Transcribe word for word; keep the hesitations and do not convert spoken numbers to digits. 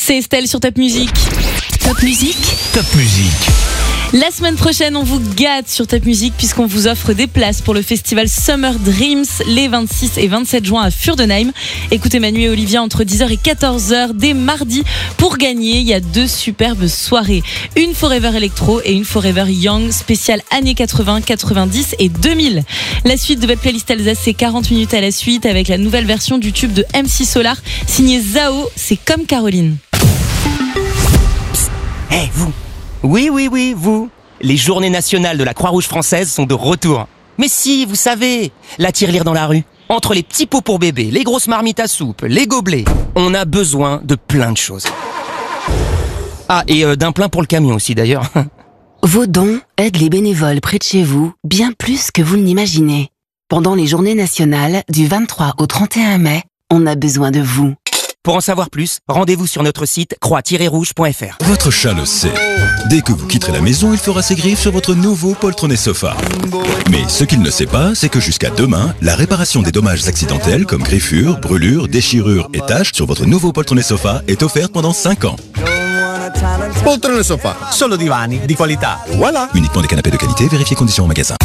C'est Estelle sur Top Music. Top Music. Top Music. La semaine prochaine, on vous gâte sur Top Music puisqu'on vous offre des places pour le festival Summer Dreams les vingt-six et vingt-sept juin à Furdenheim. Écoutez Manu et Olivia entre dix heures et quatorze heures dès mardi. Pour gagner, il y a deux superbes soirées. Une Forever Electro et une Forever Young spéciale années quatre-vingts, quatre-vingt-dix et deux mille. La suite de votre playlist Alsace, c'est quarante minutes à la suite avec la nouvelle version du tube de M C Solar signé Zao. C'est comme Caroline. Hé, hey, vous! Oui, oui, oui, vous! Les journées nationales de la Croix-Rouge française sont de retour. Mais si, vous savez, la tirelire dans la rue. Entre les petits pots pour bébé, les grosses marmites à soupe, les gobelets, on a besoin de plein de choses. Ah, et euh, d'un plein pour le camion aussi d'ailleurs. Vos dons aident les bénévoles près de chez vous bien plus que vous ne l'imaginez. Pendant les journées nationales du vingt-trois au trente et un mai, on a besoin de vous. Pour en savoir plus, rendez-vous sur notre site croix tiret rouge point f r. Votre chat le sait. Dès que vous quitterez la maison, il fera ses griffes sur votre nouveau poltronné sofa. Mais ce qu'il ne sait pas, c'est que jusqu'à demain, la réparation des dommages accidentels comme griffures, brûlures, déchirures et taches sur votre nouveau poltronné sofa est offerte pendant cinq ans. Poltrone Sofa, solo divani di qualità. Voilà. Uniquement des canapés de qualité, vérifiez conditions au magasin.